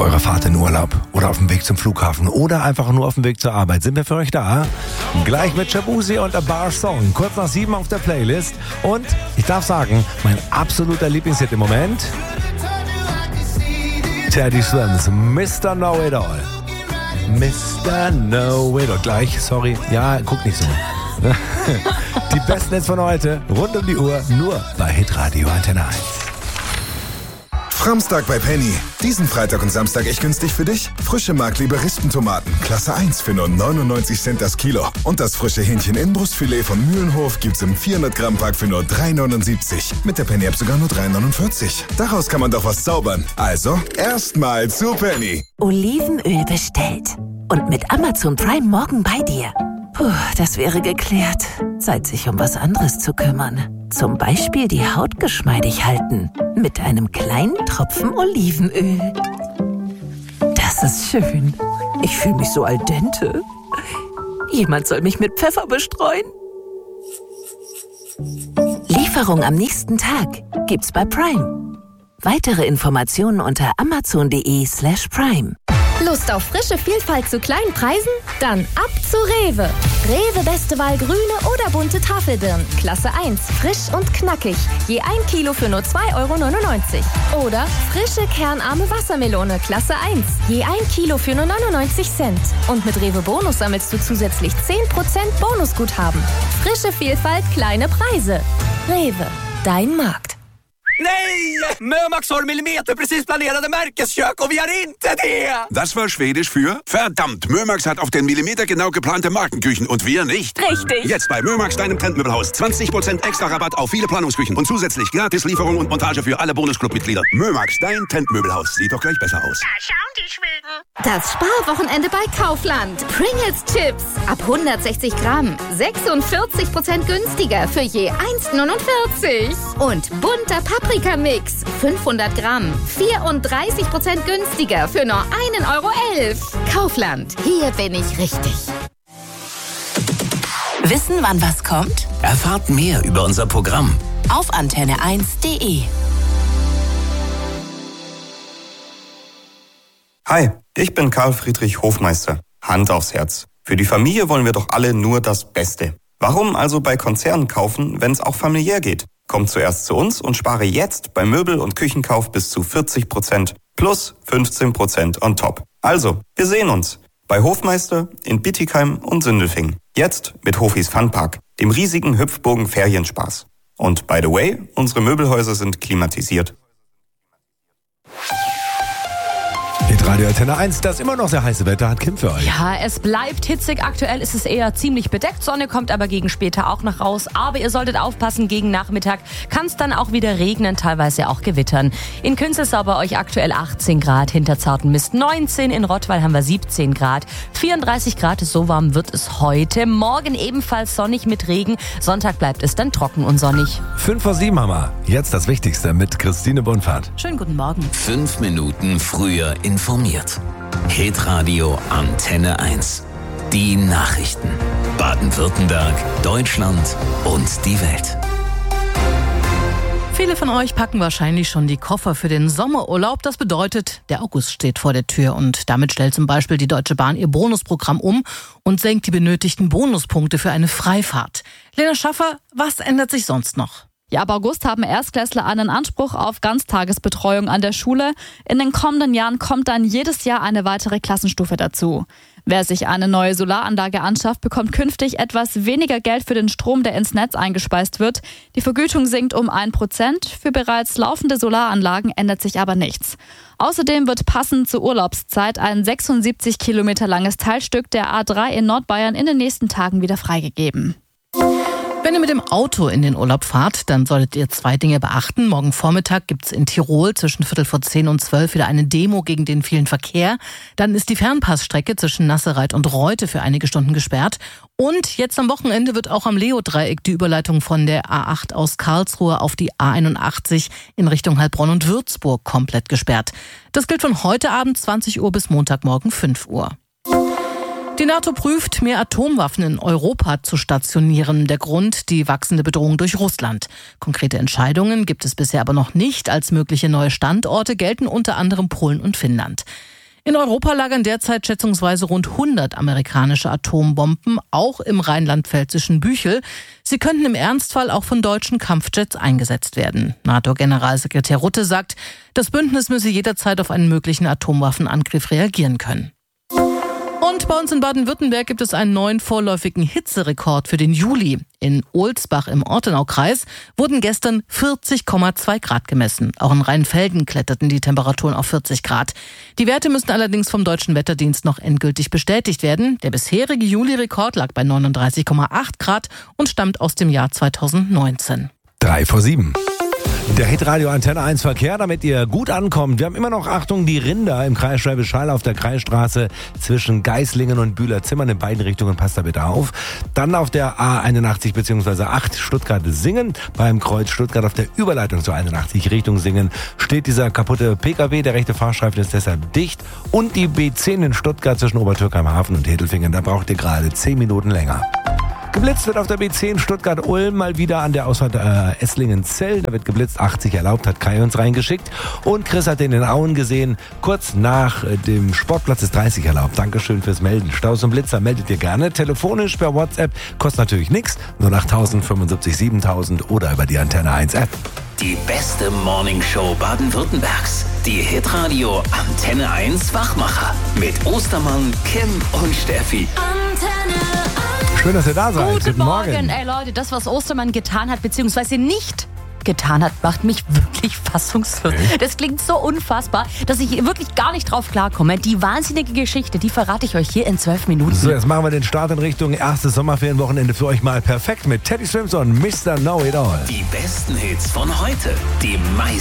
eurer Fahrt in Urlaub oder auf dem Weg zum Flughafen oder einfach nur auf dem Weg zur Arbeit. Sind wir für euch da? Gleich mit Shabuzi und A Bar Song. Kurz nach 7 auf der Playlist. Und ich darf sagen, mein absoluter Lieblingshit im Moment: Teddy Swims, Mr. Know-It-All. Mr. Know-It-All. Gleich, sorry. Ja, guck nicht so. Die besten Hits von heute, rund um die Uhr, nur bei Hitradio Antenne 1. Framstag bei Penny. Diesen Freitag und Samstag echt günstig für dich? Frische Mark-Liberisten-Tomaten, Klasse 1 für nur 99 Cent das Kilo. Und das frische Hähnchen-Innenbrustfilet von Mühlenhof gibt's im 400-Gramm-Pack für nur 3,79. Mit der Penny-App sogar nur 3,49. Daraus kann man doch was zaubern. Also, erstmal zu Penny. Olivenöl bestellt. Und mit Amazon Prime morgen bei dir. Puh, das wäre geklärt. Zeit, sich um was anderes zu kümmern. Zum Beispiel die Haut geschmeidig halten. Mit einem kleinen Tropfen Olivenöl. Das ist schön. Ich fühle mich so al dente. Jemand soll mich mit Pfeffer bestreuen. Lieferung am nächsten Tag gibt's bei Prime. Weitere Informationen unter amazon.de/prime. Lust auf frische Vielfalt zu kleinen Preisen? Dann ab zu Rewe. Rewe beste Wahl grüne oder bunte Tafelbirnen. Klasse 1, frisch und knackig. Je 1 Kilo für nur 2,99 €. Oder frische kernarme Wassermelone. Klasse 1. Je 1 Kilo für nur 99 Cent. Und mit Rewe Bonus sammelst du zusätzlich 10% Bonusguthaben. Frische Vielfalt, kleine Preise. Rewe, dein Markt. Nej! Mömax har millimeterprecis planerade Märkeskök och vi har inte det! Das war Schwedisch für verdammt. Mömax hat auf den Millimeter genau geplante Markenküchen und wir nicht. Richtig. Jetzt bei Mömax, deinem Trendmöbelhaus. 20% extra Rabatt auf viele Planungsküchen und zusätzlich gratis Lieferung und Montage für alle Bonusclub-Mitglieder. Mömax, dein Trendmöbelhaus. Sieht doch gleich besser aus. Da schauen die Schweden. Das Sparwochenende bei Kaufland. Pringles Chips ab 160 Gramm. 46% günstiger für je 1,49. Und bunter Paprika-Mix. 500 Gramm. 34% günstiger für nur 1,11 €. Kaufland. Hier bin ich richtig. Wissen, wann was kommt? Erfahrt mehr über unser Programm Auf antenne1.de. Hi, ich bin Karl Friedrich Hofmeister. Hand aufs Herz. Für die Familie wollen wir doch alle nur das Beste. Warum also bei Konzernen kaufen, wenn es auch familiär geht? Komm zuerst zu uns und spare jetzt bei Möbel- und Küchenkauf bis zu 40% plus 15% on top. Also, wir sehen uns bei Hofmeister in Bietigheim und Sindelfingen. Jetzt mit Hofis Funpark, dem riesigen Hüpfburgen Ferienspaß. Und by the way, unsere Möbelhäuser sind klimatisiert. Hitradio Antenne 1, das immer noch sehr heiße Wetter hat Kim für euch. Ja, es bleibt hitzig. Aktuell ist es eher ziemlich bedeckt. Sonne kommt aber gegen später auch noch raus. Aber ihr solltet aufpassen, gegen Nachmittag kann es dann auch wieder regnen, teilweise auch gewittern. In Künzelsau bei euch aktuell 18 Grad, hinter Zartenmist 19, in Rottweil haben wir 17 Grad. 34 Grad, so warm wird es heute. Morgen ebenfalls sonnig mit Regen. Sonntag bleibt es dann trocken und sonnig. 5:07 haben wir. Jetzt das Wichtigste mit Christine Bonfahrt. Schönen guten Morgen. 5 Minuten früher informiert. Hitradio Antenne 1. Die Nachrichten. Baden-Württemberg, Deutschland und die Welt. Viele von euch packen wahrscheinlich schon die Koffer für den Sommerurlaub. Das bedeutet, der August steht vor der Tür und damit stellt zum Beispiel die Deutsche Bahn ihr Bonusprogramm um und senkt die benötigten Bonuspunkte für eine Freifahrt. Lena Schaffer, was ändert sich sonst noch? Ja, ab August haben Erstklässler einen Anspruch auf Ganztagesbetreuung an der Schule. In den kommenden Jahren kommt dann jedes Jahr eine weitere Klassenstufe dazu. Wer sich eine neue Solaranlage anschafft, bekommt künftig etwas weniger Geld für den Strom, der ins Netz eingespeist wird. Die Vergütung sinkt um 1%. Für bereits laufende Solaranlagen ändert sich aber nichts. Außerdem wird passend zur Urlaubszeit ein 76 Kilometer langes Teilstück der A3 in Nordbayern in den nächsten Tagen wieder freigegeben. Wenn ihr mit dem Auto in den Urlaub fahrt, dann solltet ihr 2 Dinge beachten. Morgen Vormittag gibt's in Tirol zwischen 11:45 und 12 wieder eine Demo gegen den vielen Verkehr. Dann ist die Fernpassstrecke zwischen Nassereit und Reute für einige Stunden gesperrt. Und jetzt am Wochenende wird auch am Leo-Dreieck die Überleitung von der A8 aus Karlsruhe auf die A81 in Richtung Heilbronn und Würzburg komplett gesperrt. Das gilt von heute Abend 20 Uhr bis Montagmorgen 5 Uhr. Die NATO prüft, mehr Atomwaffen in Europa zu stationieren. Der Grund, die wachsende Bedrohung durch Russland. Konkrete Entscheidungen gibt es bisher aber noch nicht. Als mögliche neue Standorte gelten unter anderem Polen und Finnland. In Europa lagern derzeit schätzungsweise rund 100 amerikanische Atombomben, auch im rheinland-pfälzischen Büchel. Sie könnten im Ernstfall auch von deutschen Kampfjets eingesetzt werden. NATO-Generalsekretär Rutte sagt, das Bündnis müsse jederzeit auf einen möglichen Atomwaffenangriff reagieren können. Und bei uns in Baden-Württemberg gibt es einen neuen vorläufigen Hitzerekord für den Juli. In Ohlsbach im Ortenaukreis wurden gestern 40,2 Grad gemessen. Auch in Rheinfelden kletterten die Temperaturen auf 40 Grad. Die Werte müssen allerdings vom Deutschen Wetterdienst noch endgültig bestätigt werden. Der bisherige Juli-Rekord lag bei 39,8 Grad und stammt aus dem Jahr 2019. 7:03. Der Hitradio Antenne 1 Verkehr, damit ihr gut ankommt. Wir haben immer noch, Achtung, die Rinder im Kreis Schwäbisch Hall auf der Kreisstraße zwischen Geislingen und Bühler-Zimmern. In beiden Richtungen, passt da bitte auf. Dann auf der A81 bzw. 8 Stuttgart-Singen. Beim Kreuz Stuttgart auf der Überleitung zur 81 Richtung Singen steht dieser kaputte PKW. Der rechte Fahrstreifen ist deshalb dicht. Und die B10 in Stuttgart zwischen Obertürkheim-Hafen und Hedelfingen. Da braucht ihr gerade 10 Minuten länger. Geblitzt wird auf der B10 Stuttgart-Ulm mal wieder an der Ausfahrt Esslingen-Zell. Da wird geblitzt, 80 erlaubt, hat Kai uns reingeschickt. Und Chris hat den in Auen gesehen. Kurz nach dem Sportplatz ist 30 erlaubt. Dankeschön fürs Melden. Staus und Blitzer meldet ihr gerne. Telefonisch per WhatsApp, kostet natürlich nichts. 08000 75 7000 oder über die Antenne 1 App. Die beste Morningshow Baden-Württembergs. Die Hitradio Antenne 1 Wachmacher. Mit Ostermann, Kim und Steffi. Antenne 1. Schön, dass ihr da seid. Guten Morgen. Ey Leute, das, was Ostermann getan hat, beziehungsweise nicht getan hat, macht mich wirklich fassungslos. Okay. Das klingt so unfassbar, dass ich wirklich gar nicht drauf klarkomme. Die wahnsinnige Geschichte, die verrate ich euch hier in 12 Minuten. So, jetzt machen wir den Start in Richtung erstes Sommerferienwochenende für euch mal perfekt mit Teddy Swims und Mr. Know It All. Die besten Hits von heute, die meisten